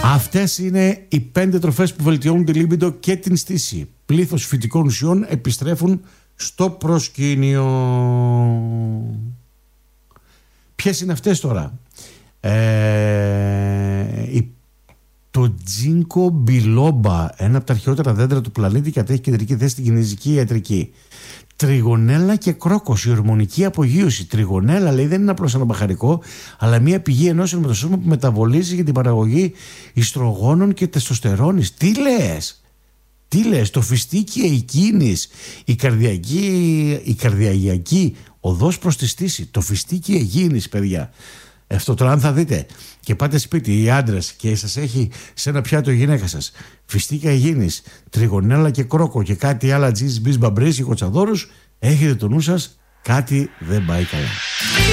Αυτές είναι οι 5 τροφές που βελτιώνουν τη λίμπιντο και την στήση. Πλήθος φυτικών ουσιών επιστρέφουν στο προσκήνιο. Ποιες είναι αυτές τώρα? Το τζίνκο μπιλόμπα, ένα από τα αρχαιότερα δέντρα του πλανήτη, κατέχει κεντρική θέση στην κινέζικη ιατρική. Τριγωνέλα και κρόκος, η ορμονική απογείωση. Τριγωνέλα, λέει, δεν είναι απλώς ένα μπαχαρικό, αλλά μια πηγή ενώσεων με το σώμα που μεταβολίζει για την παραγωγή ιστρογόνων και τεστοστερόνης. Τι λες, το φιστίκι εκείνης, η καρδιαγιακή οδός προς τη στήση, το φιστίκι εκείνης, παιδιά. Αυτό τώρα, αν θα δείτε και πάτε σπίτι οι άντρες και σας έχει σε ένα πιάτο η γυναίκα σας φιστίκια υγιεινής, τριγωνέλα και κρόκο και κάτι άλλα τζις μπις μπαμπρίσι κοτσαδόρους, έχετε το νου σας, κάτι δεν πάει καλά.